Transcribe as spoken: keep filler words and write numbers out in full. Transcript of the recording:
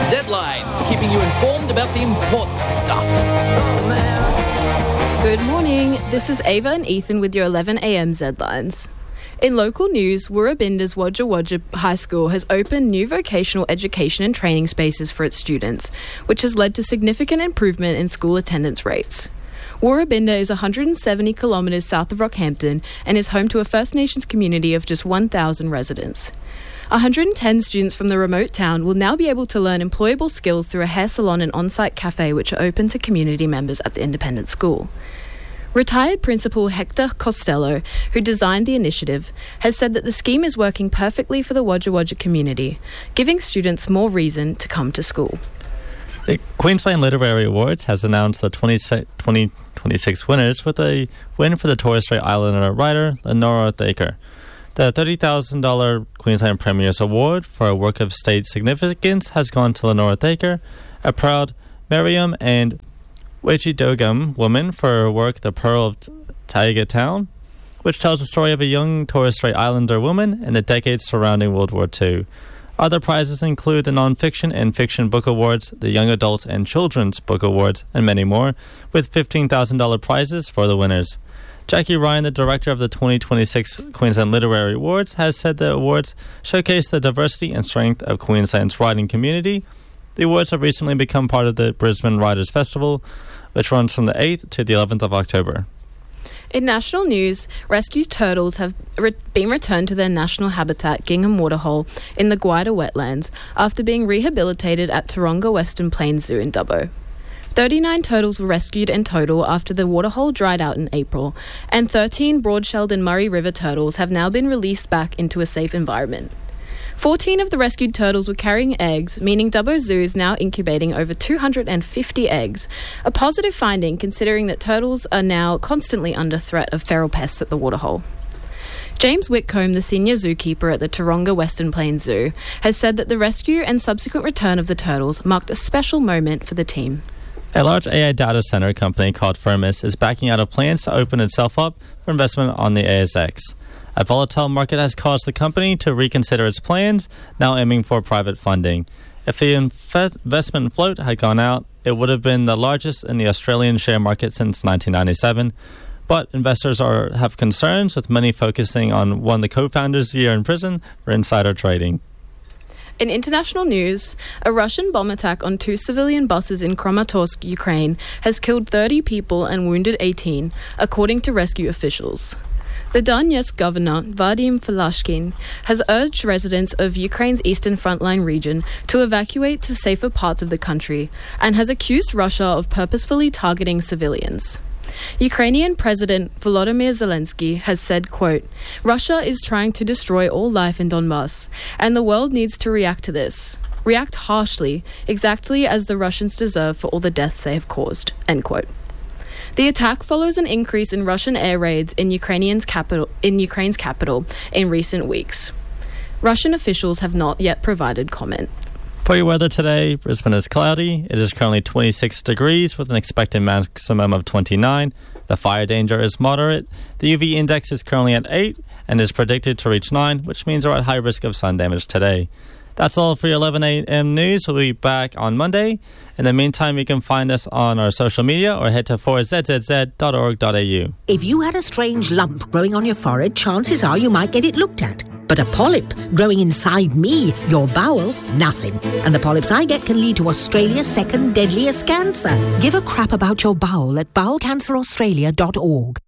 Z-Lines, keeping you informed about the important stuff. Good morning. This is Ava and Ethan with your eleven a.m. Z-Lines. In local news, Woorabinda's Wodja Wodja High School has opened new vocational education and training spaces for its students, which has led to significant improvement in school attendance rates. Woorabinda is one hundred seventy kilometres south of Rockhampton and is home to a First Nations community of just one thousand residents. one hundred ten students from the remote town will now be able to learn employable skills through a hair salon and on-site cafe which are open to community members at the independent school. Retired Principal Hector Costello, who designed the initiative, has said that the scheme is working perfectly for the Wodja Wodja community, giving students more reason to come to school. The Queensland Literary Awards has announced the twenty twenty-six winners, with a win for the Torres Strait Islander writer Lenora Thaker. The thirty thousand dollars Queensland Premier's Award for a work of state significance has gone to Lenora Thaker, a proud Miriam and Wachidogam woman, for her work The Pearl of Taiga Town, which tells the story of a young Torres Strait Islander woman in the decades surrounding World War Two. Other prizes include the Non-Fiction and Fiction Book Awards, the Young Adult and Children's Book Awards, and many more, with fifteen thousand dollars prizes for the winners. Jackie Ryan, the director of the twenty twenty-six Queensland Literary Awards, has said the awards showcase the diversity and strength of Queensland's writing community. The awards have recently become part of the Brisbane Writers' Festival, which runs from the eighth to the eleventh of October. In national news, rescued turtles have re- been returned to their national habitat, Gingham Waterhole, in the Guida wetlands, after being rehabilitated at Taronga Western Plains Zoo in Dubbo. thirty-nine turtles were rescued in total after the waterhole dried out in April, and thirteen broad-shelled and Murray River turtles have now been released back into a safe environment. fourteen of the rescued turtles were carrying eggs, meaning Dubbo Zoo is now incubating over two hundred fifty eggs, a positive finding considering that turtles are now constantly under threat of feral pests at the waterhole. James Whitcomb, the senior zookeeper at the Taronga Western Plains Zoo, has said that the rescue and subsequent return of the turtles marked a special moment for the team. A large A I data center company called Firmus is backing out of plans to open itself up for investment on the A S X. A volatile market has caused the company to reconsider its plans, now aiming for private funding. If the inf- investment float had gone out, it would have been the largest in the Australian share market since nineteen ninety-seven. But investors are have concerns, with many focusing on one of the co-founders' year in prison for insider trading. In international news, a Russian bomb attack on two civilian buses in Kramatorsk, Ukraine, has killed thirty people and wounded eighteen, according to rescue officials. The Donetsk governor, Vadim Falashkin, has urged residents of Ukraine's eastern frontline region to evacuate to safer parts of the country and has accused Russia of purposefully targeting civilians. Ukrainian President Volodymyr Zelensky has said, quote, "Russia is trying to destroy all life in Donbass, and the world needs to react to this. React harshly, exactly as the Russians deserve for all the deaths they have caused," end quote. The attack follows an increase in Russian air raids in Ukraine's capital, in Ukraine's capital in recent weeks. Russian officials have not yet provided comment. For your weather today, Brisbane is cloudy. It is currently twenty-six degrees with an expected maximum of twenty-nine. The fire danger is moderate. The U V index is currently at eight and is predicted to reach nine, which means we're at high risk of sun damage today. That's all for your eleven a.m. news. We'll be back on Monday. In the meantime, you can find us on our social media or head to four z z z dot org dot a u. If you had a strange lump growing on your forehead, chances are you might get it looked at. But a polyp growing inside me, your bowel, nothing. And the polyps I get can lead to Australia's second deadliest cancer. Give a crap about your bowel at bowel cancer australia dot org.